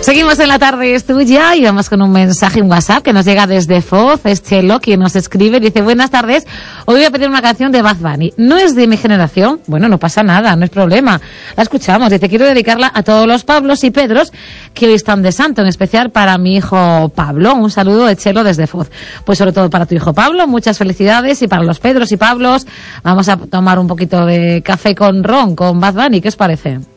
Seguimos en La Tarde es Tuya y vamos con un mensaje en WhatsApp que nos llega desde Foz. Es Chelo quien nos escribe. Dice: buenas tardes, hoy voy a pedir una canción de Bad Bunny. No es de mi generación. Bueno, no pasa nada, no es problema. La escuchamos. Dice: quiero dedicarla a todos los Pablos y Pedros que hoy están de santo, en especial para mi hijo Pablo. Un saludo de Chelo desde Foz. Pues sobre todo para tu hijo Pablo, muchas felicidades, y para los Pedros y Pablos vamos a tomar un poquito de café con ron con Bad Bunny. ¿Qué os parece?